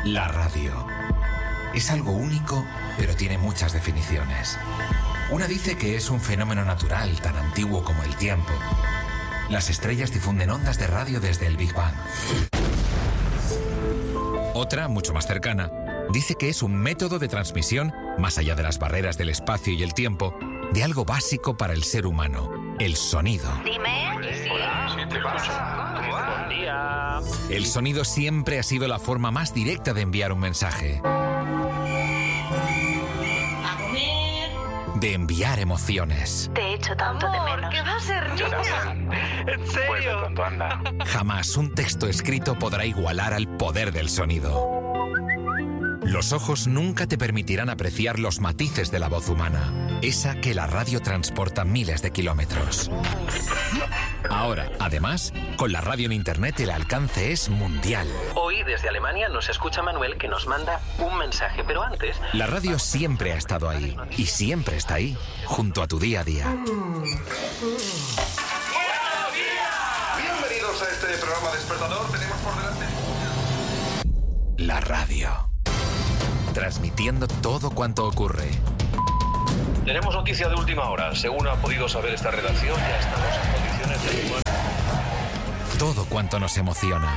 La radio. Es algo único, pero tiene muchas definiciones. Una dice que es un fenómeno natural, tan antiguo como el tiempo. Las estrellas difunden ondas de radio desde el Big Bang. Otra, mucho más cercana, dice que es un método de transmisión, más allá de las barreras del espacio y el tiempo, de algo básico para el ser humano, el sonido. Dime. Hola, ¿qué pasa? ¿Cómo va? Buen día. El sonido siempre ha sido la forma más directa de enviar un mensaje. A comer. De enviar emociones. Te echo tanto de menos. ¿Qué va a ser, niña? ¿En serio? ¿Cuánto anda? Jamás un texto escrito podrá igualar al poder del sonido. Los ojos nunca te permitirán apreciar los matices de la voz humana, esa que la radio transporta miles de kilómetros. Ahora, además, con la radio en Internet el alcance es mundial. Hoy, desde Alemania, nos escucha Manuel, que nos manda un mensaje, pero antes... La radio siempre ha estado ahí, y siempre está ahí, junto a tu día a día. ¡Buenos días! Bienvenidos a este programa despertador. Tenemos por delante... La radio. Transmitiendo todo cuanto ocurre. Tenemos noticia de última hora. Según ha podido saber esta redacción, ya estamos en condiciones de... Todo cuanto nos emociona.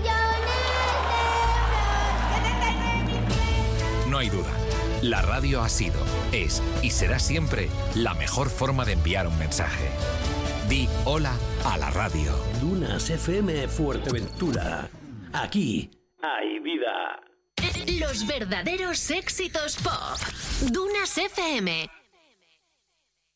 No hay duda. La radio ha sido, es y será siempre la mejor forma de enviar un mensaje. Di hola a la radio. Dunas FM Fuerteventura. Aquí hay vida. Los verdaderos éxitos pop. Dunas FM.